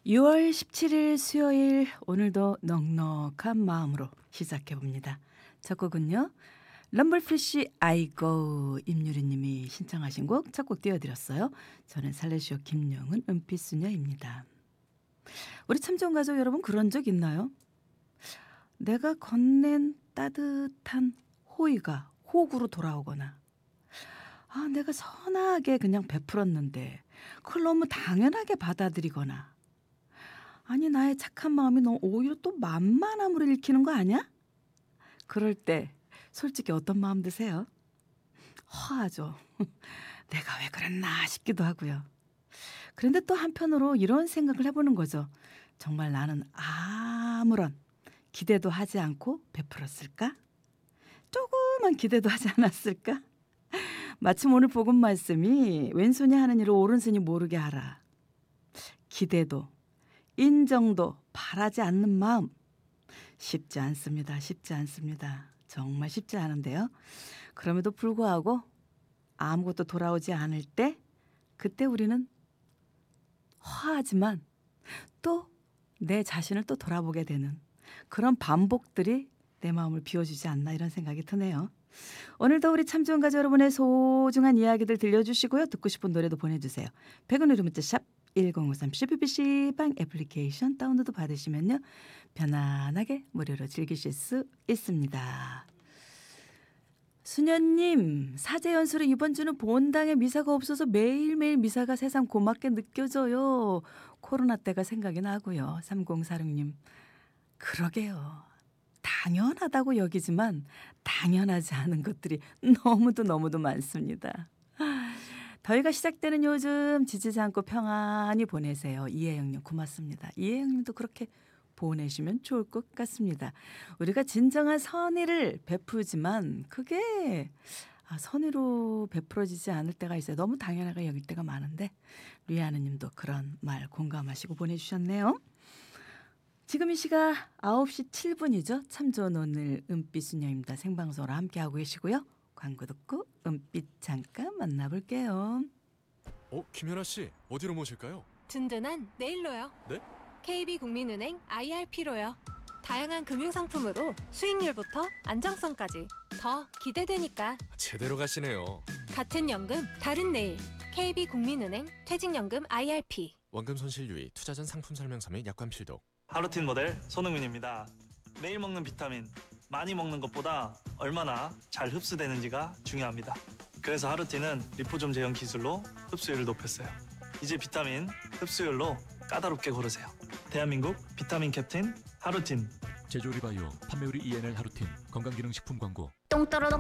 6월 17일 수요일 오늘도 넉넉한 마음으로 시작해봅니다. 첫 곡은요. 럼블피쉬 아이고 임유리님이 신청하신 곡 첫 곡 띄워드렸어요. 저는 살레시오 김영은 은빛수녀입니다. 우리 참 좋은 가족 여러분 그런 적 있나요? 내가 건넨 따뜻한 호의가 호구로 돌아오거나 내가 선하게 그냥 베풀었는데 그걸 너무 당연하게 받아들이거나 아니 나의 착한 마음이 너 오히려 또 만만함으로 읽히는 거 아니야? 그럴 때 솔직히 어떤 마음 드세요? 허하죠. 내가 왜 그랬나 싶기도 하고요. 그런데 또 한편으로 이런 생각을 해보는 거죠. 정말 나는 아무런 기대도 하지 않고 베풀었을까? 조그만 기대도 하지 않았을까? 마침 오늘 복음 말씀이 왼손이 하는 일을 오른손이 모르게 하라. 기대도 인정도 바라지 않는 마음 쉽지 않습니다. 쉽지 않습니다. 정말 쉽지 않은데요. 그럼에도 불구하고 아무것도 돌아오지 않을 때 그때 우리는 허하지만 또 내 자신을 또 돌아보게 되는 그런 반복들이 내 마음을 비워주지 않나 이런 생각이 드네요. 오늘도 우리 참 좋은 가족 여러분의 소중한 이야기들 들려주시고요. 듣고 싶은 노래도 보내주세요. 100원의 문자 샵 1053 CPBC 방 애플리케이션 다운로드 받으시면요. 편안하게 무료로 즐기실 수 있습니다. 수녀님, 사제연수로 이번 주는 본당에 미사가 없어서 매일매일 미사가 세상 고맙게 느껴져요. 코로나 때가 생각이 나고요. 3046님, 그러게요. 당연하다고 여기지만 당연하지 않은 것들이 너무도 많습니다. 더위가 시작되는 요즘 지치지 않고 평안히 보내세요. 이혜영님 고맙습니다. 이혜영님도 그렇게 보내시면 좋을 것 같습니다. 우리가 진정한 선의를 베푸지만 그게 선의로 베풀어지지 않을 때가 있어요. 너무 당연하게 여길 때가 많은데 리아느 님도 그런 말 공감하시고 보내주셨네요. 지금 이 시각 9시 7분이죠. 참 좋은 오늘 은빛수녀입니다. 생방송으로 함께하고 계시고요. 광고 듣고 은빛 잠깐 만나볼게요. 김연아 씨, 어디로 모실까요? 든든한 내일로요. 네? KB국민은행 IRP로요. 다양한 금융상품으로 수익률부터 안정성까지 더 기대되니까. 제대로 가시네요. 같은 연금, 다른 내일. KB국민은행 퇴직연금 IRP. 원금 손실 유의, 투자 전 상품 설명서 및 약관 필독. 하루틴 모델 손흥민입니다. 매일 먹는 비타민, 많이 먹는 것보다 얼마나 잘 흡수되는지가 중요합니다. 그래서 하루틴은 리포좀 제형 기술로 흡수율을 높였어요. 이제 비타민 흡수율로 까다롭게 고르세요. 대한민국 비타민 캡틴 하루틴. 제조리 바이오 판매우리 ENL 하루틴 건강기능식품 광고. 똥 떨어져